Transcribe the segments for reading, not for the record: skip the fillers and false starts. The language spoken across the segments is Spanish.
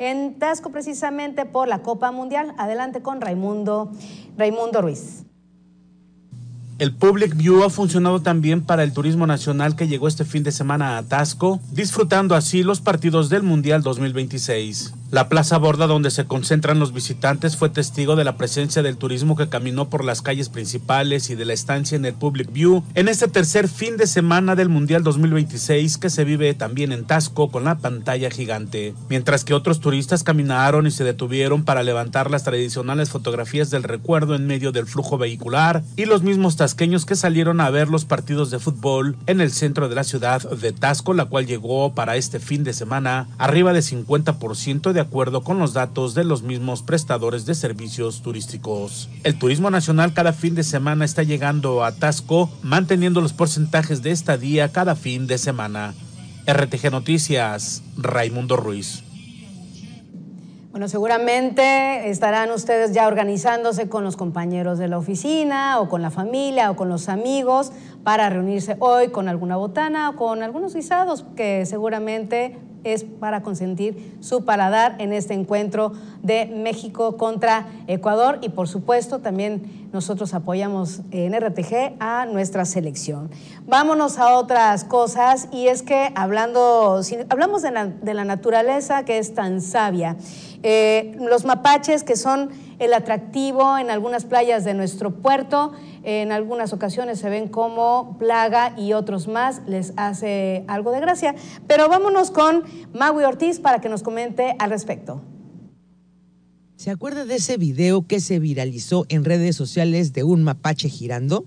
en Taxco precisamente por la Copa Mundial. Adelante con Raimundo Ruiz. El Public View ha funcionado también para el turismo nacional que llegó este fin de semana a Taxco, disfrutando así los partidos del Mundial 2026. La Plaza Borda, donde se concentran los visitantes, fue testigo de la presencia del turismo que caminó por las calles principales y de la estancia en el Public View en este tercer fin de semana del Mundial 2026 que se vive también en Taxco con la pantalla gigante. Mientras que otros turistas caminaron y se detuvieron para levantar las tradicionales fotografías del recuerdo en medio del flujo vehicular, y los mismos tasqueños que salieron a ver los partidos de fútbol en el centro de la ciudad de Taxco, la cual llegó para este fin de semana arriba de 50% de acuerdo con los datos de los mismos prestadores de servicios turísticos. El turismo nacional cada fin de semana está llegando a Taxco, manteniendo los porcentajes de estadía cada fin de semana. RTG Noticias, Raimundo Ruiz. Bueno, seguramente estarán ustedes ya organizándose con los compañeros de la oficina o con la familia o con los amigos para reunirse hoy con alguna botana o con algunos guisados que seguramente es para consentir su paladar en este encuentro de México contra Ecuador, y por supuesto también nosotros apoyamos en RTG a nuestra selección. Vámonos a otras cosas, y es que hablamos de la naturaleza que es tan sabia. Los mapaches, que son el atractivo en algunas playas de nuestro puerto, en algunas ocasiones se ven como plaga y otros más les hace algo de gracia. Pero vámonos con Maui Ortiz para que nos comente al respecto. ¿Se acuerda de ese video que se viralizó en redes sociales de un mapache girando?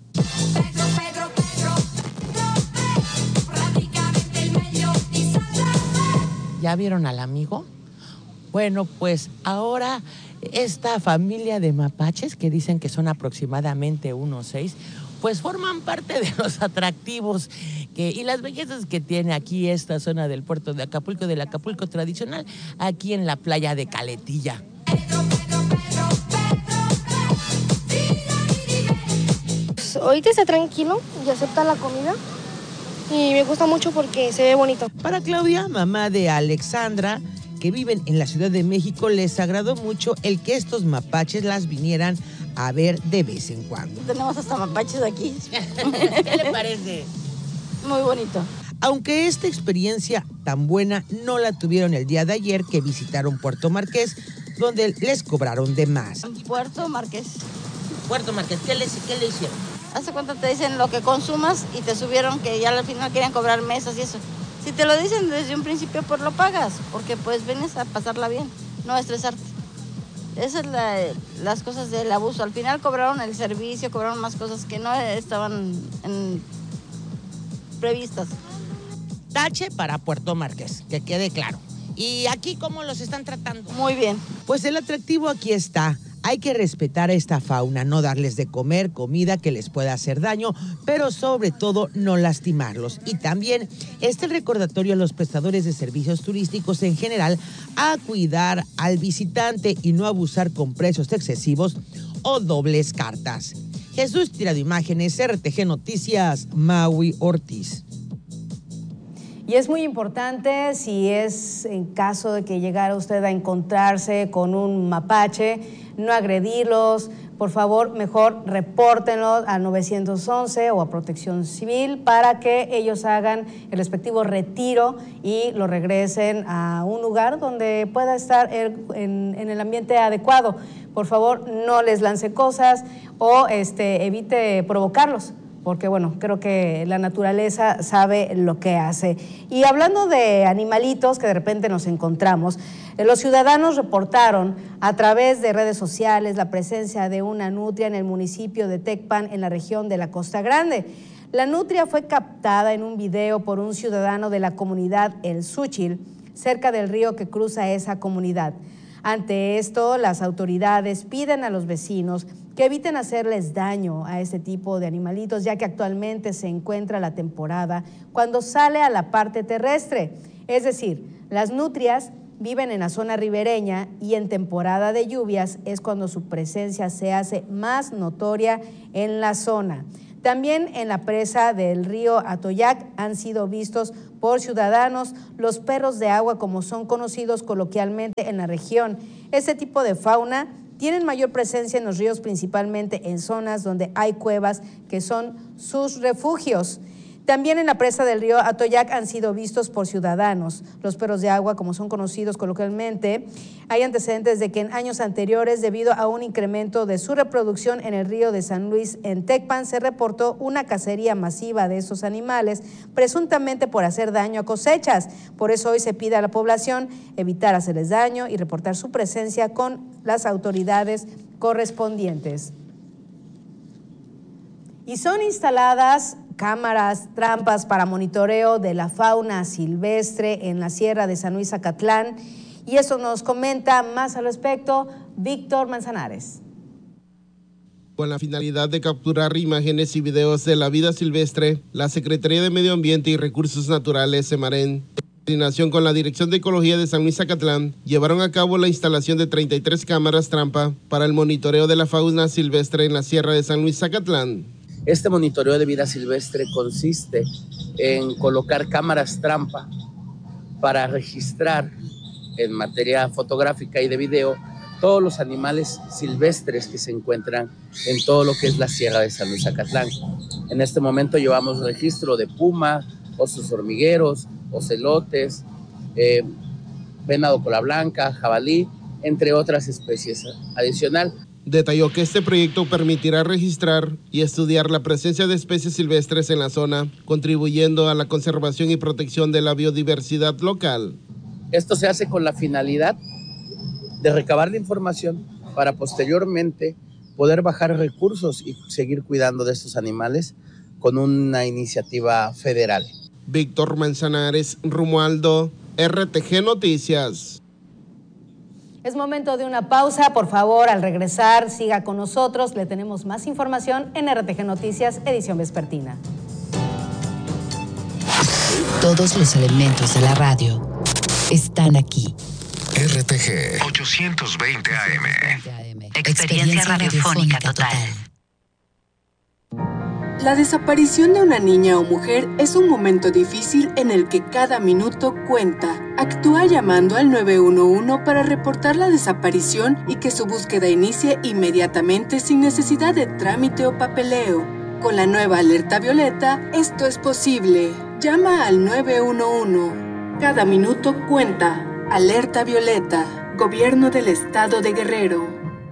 ¿Ya vieron al amigo? Bueno, pues ahora esta familia de mapaches, que dicen que son aproximadamente unos 6, pues forman parte de los atractivos y las bellezas que tiene aquí esta zona del puerto de Acapulco, del Acapulco tradicional, aquí en la playa de Caletilla. Pues ahorita está tranquilo y acepta la comida, y me gusta mucho porque se ve bonito. Para Claudia, mamá de Alexandra, que viven en la Ciudad de México, les agradó mucho el que estos mapaches las vinieran a ver de vez en cuando. Tenemos hasta mapaches aquí. ¿Qué le parece? Muy bonito. Aunque esta experiencia tan buena no la tuvieron el día de ayer que visitaron Puerto Marqués, donde les cobraron de más. Puerto Marqués. Puerto Marqués, ¿qué le hicieron? Hace cuenta te dicen lo que consumas y te subieron, que ya al final querían cobrar mesas y eso. Si te lo dicen desde un principio, pues lo pagas, porque pues vienes a pasarla bien, no a estresarte. Esas son las cosas del abuso. Al final cobraron el servicio, cobraron más cosas que no estaban previstas. Tache para Puerto Marqués, que quede claro. ¿Y aquí cómo los están tratando? Muy bien. Pues el atractivo aquí está. Hay que respetar a esta fauna, no darles de comer comida que les pueda hacer daño, pero sobre todo no lastimarlos. Y también este recordatorio a los prestadores de servicios turísticos en general a cuidar al visitante y no abusar con precios excesivos o dobles cartas. Jesús Tirado Imágenes, RTG Noticias, Maui Ortiz. Y es muy importante, si es en caso de que llegara usted a encontrarse con un mapache, no agredirlos. Por favor, mejor repórtenlos a 911 o a Protección Civil para que ellos hagan el respectivo retiro y lo regresen a un lugar donde pueda estar en el ambiente adecuado. Por favor, no les lance cosas o evite provocarlos, porque bueno, creo que la naturaleza sabe lo que hace. Y hablando de animalitos que de repente nos encontramos, los ciudadanos reportaron a través de redes sociales la presencia de una nutria en el municipio de Tecpan, en la región de la Costa Grande. La nutria fue captada en un video por un ciudadano de la comunidad El Súchil, cerca del río que cruza esa comunidad. Ante esto, las autoridades piden a los vecinos que eviten hacerles daño a este tipo de animalitos, ya que actualmente se encuentra la temporada cuando sale a la parte terrestre. Es decir, las nutrias viven en la zona ribereña y en temporada de lluvias es cuando su presencia se hace más notoria en la zona. También en la presa del río Atoyac han sido vistos por ciudadanos los perros de agua, como son conocidos coloquialmente en la región. Este tipo de fauna tienen mayor presencia en los ríos, principalmente en zonas donde hay cuevas que son sus refugios. También en la presa del río Atoyac han sido vistos por ciudadanos. Los perros de agua, como son conocidos coloquialmente, hay antecedentes de que en años anteriores, debido a un incremento de su reproducción en el río de San Luis, en Tecpan, se reportó una cacería masiva de estos animales, presuntamente por hacer daño a cosechas. Por eso hoy se pide a la población evitar hacerles daño y reportar su presencia con las autoridades correspondientes. Y son instaladas cámaras trampas para monitoreo de la fauna silvestre en la Sierra de San Luis Zacatlán, y eso nos comenta más al respecto Víctor Manzanares. Con la finalidad de capturar imágenes y videos de la vida silvestre, la Secretaría de Medio Ambiente y Recursos Naturales, Semarén, en coordinación con la Dirección de Ecología de San Luis Zacatlán, llevaron a cabo la instalación de 33 cámaras trampa para el monitoreo de la fauna silvestre en la Sierra de San Luis Zacatlán. Este monitoreo de vida silvestre consiste en colocar cámaras trampa para registrar en materia fotográfica y de video todos los animales silvestres que se encuentran en todo lo que es la Sierra de San Luis Zacatlán. En este momento llevamos registro de puma, osos hormigueros, ocelotes, venado cola blanca, jabalí, entre otras especies. Adicional, detalló que este proyecto permitirá registrar y estudiar la presencia de especies silvestres en la zona, contribuyendo a la conservación y protección de la biodiversidad local. Esto se hace con la finalidad de recabar la información para posteriormente poder bajar recursos y seguir cuidando de estos animales con una iniciativa federal. Víctor Manzanares, Romualdo, RTG Noticias. Es momento de una pausa, por favor, al regresar siga con nosotros, le tenemos más información en RTG Noticias, edición vespertina. Todos los elementos de la radio están aquí. RTG 820 AM. Experiencia radiofónica total. La desaparición de una niña o mujer es un momento difícil en el que cada minuto cuenta. Actúa llamando al 911 para reportar la desaparición y que su búsqueda inicie inmediatamente sin necesidad de trámite o papeleo. Con la nueva alerta violeta, esto es posible. Llama al 911. Cada minuto cuenta. Alerta violeta. Gobierno del Estado de Guerrero.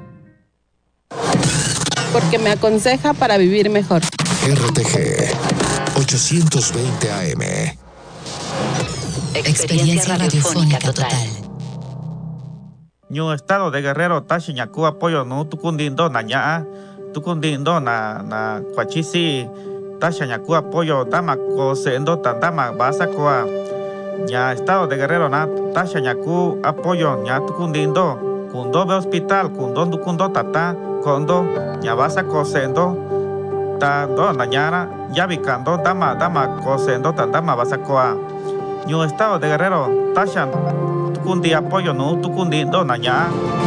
Porque me aconseja para vivir mejor. RTG 820 AM. Experiencia radiofónica total. Ñu Estado de Guerrero tashiñaku apoyo no tukundindo naña tukundindo na kwachisi tashiñaku apoyo dama ko sendo tandama basa koa ña Estado de Guerrero na tashiñaku apoyo ña tukundindo kundo be hospital kundo tata kondo ña basa ko sendo ta do nañara yabikando dama ko sendo tandama basa koa Ñu Estado de Guerrero tashan tukundi apoyo no tukundindo naña